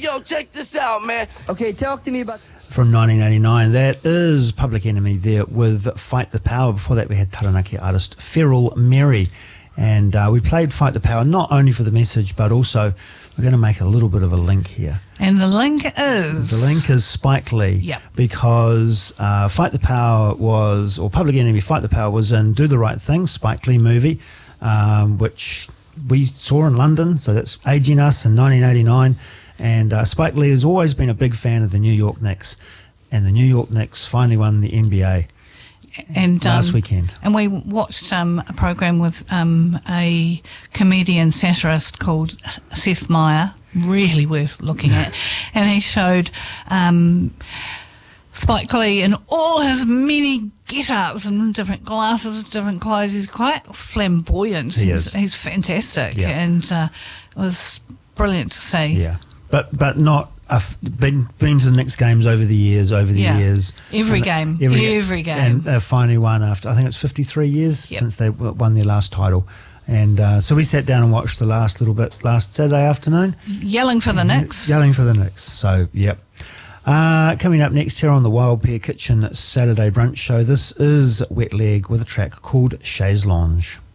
Yo, check this out, man. Okay, talk to me about... From 1989, that is Public Enemy there with Fight the Power. Before that we had Taranaki artist Feral Mary. And we played Fight the Power not only for the message, but also we're going to make a little bit of a link here. And the link is? The link is Spike Lee. Yep. Because Fight the Power was, or Public Enemy Fight the Power was in Do the Right Thing, Spike Lee movie, which we saw in London, so that's aging us in 1989. And Spike Lee has always been a big fan of the New York Knicks. And the New York Knicks finally won the NBA. And last weekend. And we watched a program with a comedian satirist called Seth Meyer, really worth looking at. And he showed Spike Lee in all his many get-ups and different glasses, different clothes. He's quite flamboyant. He's fantastic. Yeah. And it was brilliant to see. Yeah. But not... I've been to the Knicks games over the years. Every game. And finally won after, I think it's 53 years since they won their last title. And so we sat down and watched the last little bit last Saturday afternoon. Yelling for the Knicks. Yelling for the Knicks. So, yep. Coming up next here on the Wild Pear Kitchen Saturday Brunch Show, this is Wet Leg with a track called Chaise Lounge.